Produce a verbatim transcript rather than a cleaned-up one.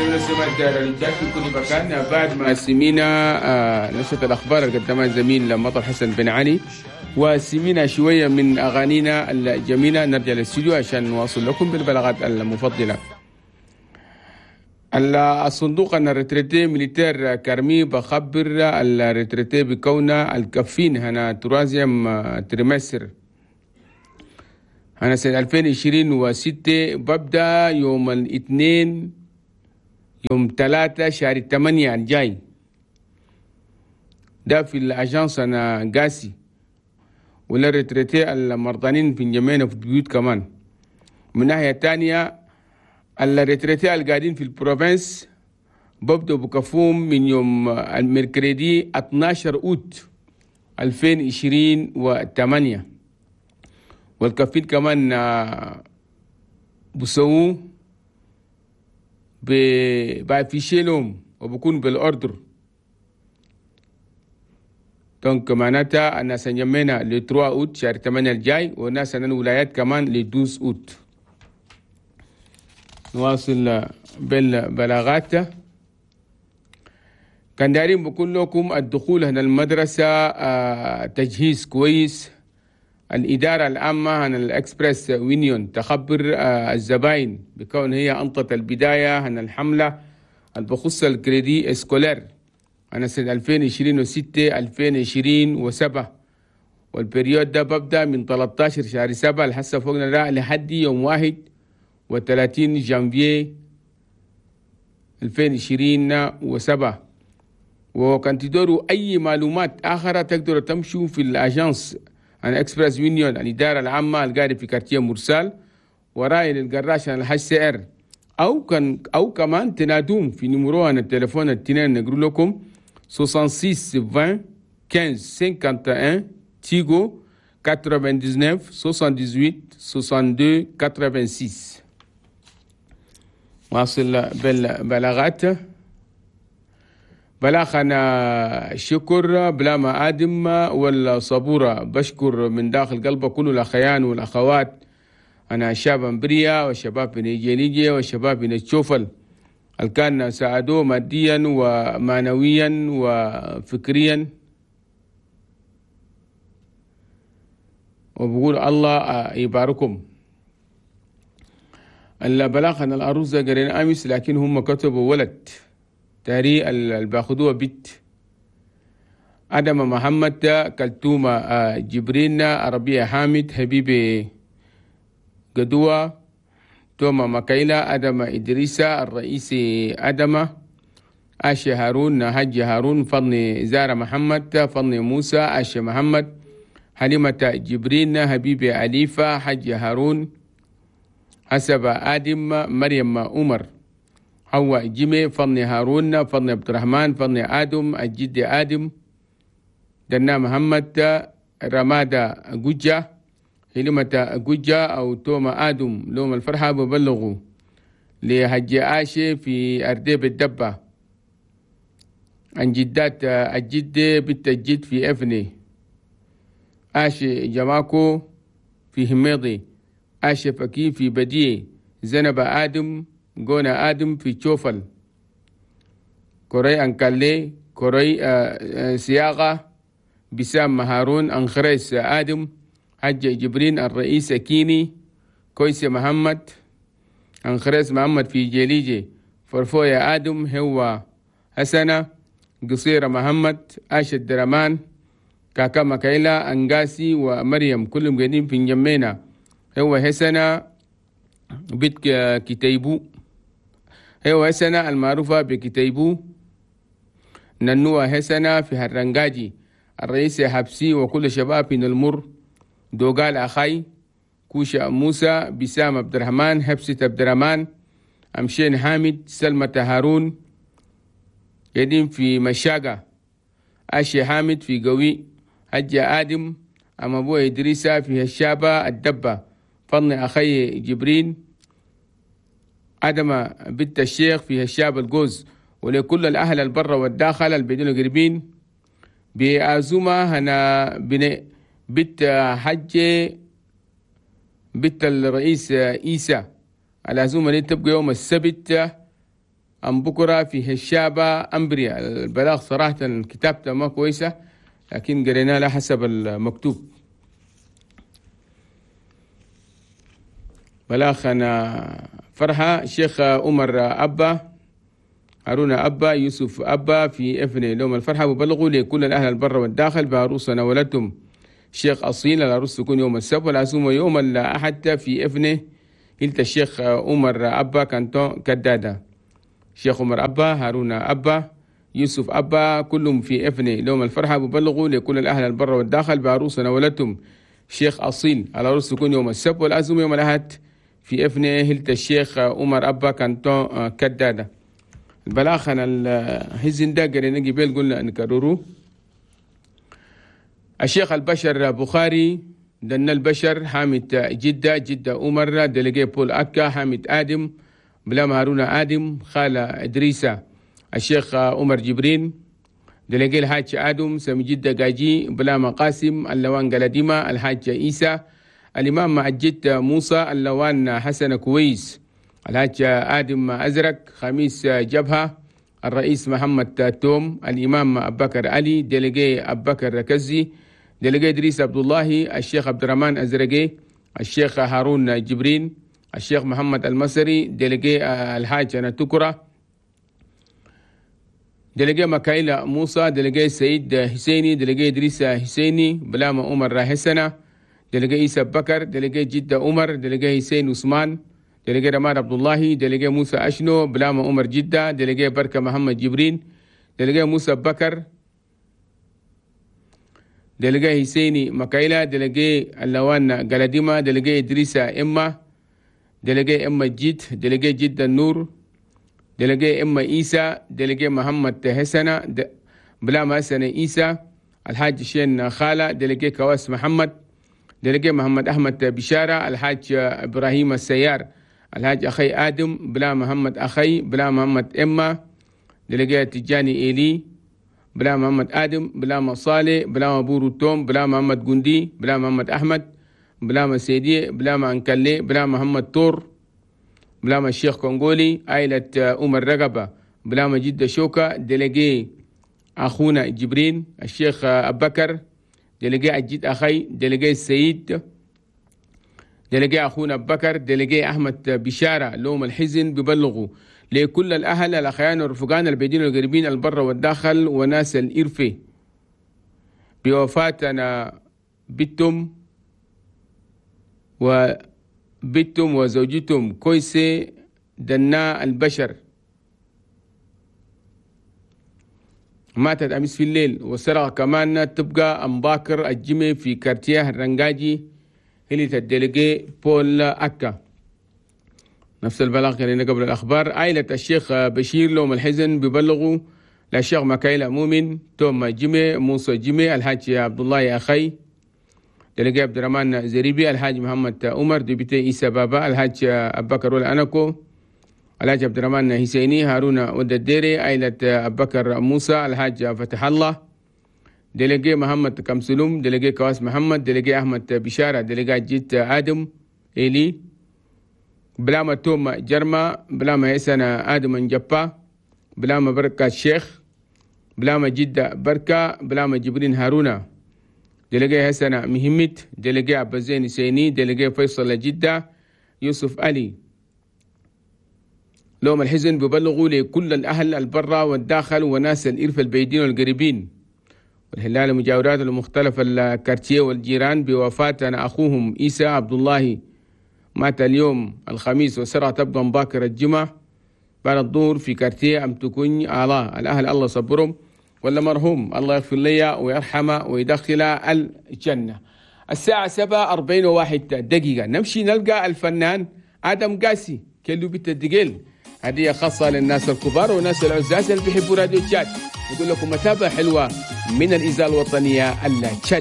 سمعنا سمعت الرجال في كل مكان بعد ما سمينا نشرة الأخبار اللي قدمها الزميل مطر حسن بن علي، وسمينا شوية من أغانينا الجميلة. نرجع للاستوديو عشان نواصل لكم بالبلاغات المفضلة. الصندوق الريتريتي ميليتير كارمي بخبر الريتريتي بكون الكفين هنا ترازيم تريمستر هنا سنة ألفين وعشرين وستة ببدأ يوم الاثنين يوم ثلاثة شهر ثمانية الجاي. ده في الأجانس أنا قاسي ولا ريتريتي المرضانين في جميعنا في البيوت كمان. من ناحية تانية الريتريتي القاعدين في البروفنس ببدأ بكفوم من يوم الميركريدي اثناشر أوت ألفين وعشرين وثمانية، والكفين كمان بسووه بعد في شيلهم وبكون بالأوردر. دونك معناتها الناس نجمعنا ل ثلاثة أوت شهر ثمانية الجاي، والناس أنا الولايات كمان ل اثنا عشر أوت. نواصل بالبلاغات. كان دايرين بقول لكم الدخول هنا المدرسة آه تجهيز كويس. الإدارة العامة عن الإكسبرس وينيون تخبر آه الزباين بكون هي أنطت البداية عن الحملة بخصوص الكريدي اسكولير عن سنة ألفين وعشرين وستة ألفين وعشرين وسبعة، والبريود ده ببدأ من ثلاثة عشر شهر سبعة لحسه فوقنا ده لحد يوم واحد وثلاثين جانفي ألفين وعشرين وسبعة. وكان تدوروا أي معلومات آخرى تقدروا تمشوا في الأجانس عن إكسبرس يونيون الإدارة العامة القاعدة في كارتيه مرسال وراي للقراش عن الحج سعر، أو كان أو كمان تنادوم في نمروان التليفون التنين نقول لكم ستة وستين عشرين خمسة واحد تيجو تسعة وتسعين سبعة ثمانية ستة اثنين اثنين ستة. واصل بالبلاغات. بلاغنا شكر بلا ما آدم والصبورة، بشكر من داخل قلبه كل الأخيان والأخوات، أنا شاب أمبريا وشباب من إيجيليجي وشباب من الشوفل اللي كان ساعدوه ماديا ومعنويا وفكريا، وبقول الله يباركم. البلاغ عن العروس قرينا أمس لكن هم كتبوا ولد تاري اللي باخدوها بنت. آدم محمد كلتومة جبرين عربية حامد حبيبي قدوة توما مكيلة آدم إدريسة الرئيسي آدم آشي هارون حج هارون فضني زارة محمد فضني موسى آشي محمد حليمة جبرين حبيبي عليفة حج هارون حسب آدم مريم عمر حواء جيمي فضني هارون فضني عبد الرحمن فضني آدم الجد آدم دنا محمد رمادة جوجة حليمة جوجة أو توما آدم لوم الفرحة ببلغوا لحج آشي في أرديب الدبة عن جدات الجد بنت الجد في أفني آشي جماكو في هميضي آشي فكي في بديه زينب آدم قونا آدم في تشوفل كوري أنكالي كوري آه آه سياغة بسام هارون أنخريس آدم حج جبرين الرئيس كيني كويس محمد أنخريس محمد في جليجي فرفويا آدم هو حسنة قصيرة محمد آشد درمان كاكا مكايلا أنقاسي ومريم كلهم قاعدين في جمينا هو حسنة بيت كتيبو هو حسنة المعروفة بكتيبو ننوى حسنة في هرنجاجي الرئيس حبسي وكل شباب من المر دوغال أخي كوشا موسى بسام عبد الرحمن حبسة عبد الرحمن أمشين حامد سلمة هارون قاعدين في مشاقة أشي حامد في قوي حج آدم أم أبو إدريسة في الشابة الدبة فضني أخي جبرين آدم بنت الشيخ في الشاب الجوز ولكل الأهل البر والداخل البدون قريبين بأزومة هنا بن بنت حج بنت الرئيس عيسى الأزومة اللي تبقى يوم السبت أم بكرة في هشابة أمبريا. البلاغ صراحة كتابته ما كويسة لكن قرينا له حسب المكتوب. بلاغنا فرحة الشيخ عمر أبا، هارون أبا، يوسف أبا في إفني لهم الفرحة، ببلغوا لكل الأهل البر والداخل بعروسنا ولدتم الشيخ أصيل. العروس تكون يوم السبت والعزومة يوم الأحد في إفني. هلت الشيخ عمر أبا كانتون كدادة. الشيخ عمر أبا، هارون أبا، يوسف أبا، كلهم في إفني لهم الفرحة، ببلغوا لكل الأهل البر والداخل بعروسنا ولدتم الشيخ أصيل. العروس تكون يوم السبت والعزومة يوم الأحد في إفني. هلت الشيخ عمر أبا كانتون كدادة. البلاغ عن الهزن ده قرينا قبل قلنا نكرره. الشيخ البشر بخاري دن البشر حامد جدة جدة عمر دلقي بول أكا حامد آدم بلام هارون آدم خالة إدريسة الشيخ عمر جبرين دلقي الحاج آدم سمي جدة قاجي بلام قاسم اللوان قلديمة الحاج إيسى الإمام معجد موسى اللوان حسن كويس الحاج آدم أزرق خميس جبهة الرئيس محمد توم الإمام أبو بكر علي دلقي أبو بكر ركزي دلقي إدريس عبد الله الشيخ عبد الرحمن أزرقي الشيخ هارون جبرين الشيخ محمد المصري دلقي الحاج نتكرة دلقي مكايلة موسى دلقي سيد حسيني دلقي إدريس حسيني بلام عمر حسنة دلقي عيسى بكر دلقي جدة عمر دلقي حسين عثمان دلقي رماد عبد الله دلقي موسى أشنو بلام عمر جدة دلقي بركة محمد جبرين دلقي موسى بكر دلقي حسيني مكايلة دلقي اللوان قلديمة دلقي إدريسة إما دلقي إما جد دلقي جد النور دلقي إما إيسى دلقي محمد حسنة بلام حسنة إيسى الحاج شين خالة دلقي كواس محمد دلقي محمد أحمد بشارة الحاج إبراهيم السيار الحاج أخي آدم بلا محمد أخي بلا محمد إما دلقي تجاني إيلي بلا محمد آدم بلا مصالح بلا مبورو توم بلا محمد جندي بلا محمد أحمد بلا مسيدي بلا مانكلي بلا محمد تور بلا الشيخ كونغولي عائلة عمر رقبة بلا مجد شوكة دلقي أخونا جبرين الشيخ أبو بكر دلقي أجد أخي دلقي السيد دلقي أخونا أبو بكر دلقي أحمد بشارة لوم الحزن ببلغوا لكل الأهل الأخيان والرفقان البيدين والقريبين البر والداخل وناس الإرفة بوفاتنا بنتم وبنتم وزوجتم كويسة دنا البشر ماتت أمس في الليل. وسرقة كمان تبقى أمباكر الجمي في كارتيه الرنجاجي هلي تدلقي بول أكا. نفس البلاغ كان قبل الأخبار. عائلة الشيخ بشير لهم الحزن ببلغوا للشيخ مكايلة مؤمن توم جمي موسى جمي الحاج عبد الله أخي دلقي عبد الرحمن زريبي الحاج محمد عمر دبيتي إيسى بابا الحاج أبو بكر والأنكو الحاج عبد الرحمن حسيني هارون ود الديري عائلة أبو بكر موسى الحاج فتح الله دلقي محمد كمسلوم دلقي كواس محمد دلقي أحمد بشارة دلقي جيت آدم إيلي بلام توم جرما بلام هيسنا آدم جبا بلام بركة الشيخ بلام جدة بركة بلام جبرين هارون دلقي هيسنا مهمت دلقي عبزين سيني دلقي فيصل جدة يوسف علي لهم الحزن ببلغوا لكل الأهل البرة والداخل وناس الإرف البعيدين والقريبين والهلال المجاورات المختلفة الكارتيه والجيران بوفاة أخوهم إيسى عبد الله مات اليوم الخميس وسرعة تبقى مباكر الجمعة بعد الظهر في كارتيه أم تكون الله الأهل الله صبرهم ولا مرحوم الله يغفر لي ويرحمه ويدخل الجنة. الساعة سبعة أربعين وواحد دقيقة نمشي نلقى الفنان آدم قاسي كيلو بيت الدقيل. هدية خاصة للناس الكبار والناس العزاز اللي بيحبوا راديو تشات. نقول لكم متابعة حلوة من الإذاعة الوطنية التشاد.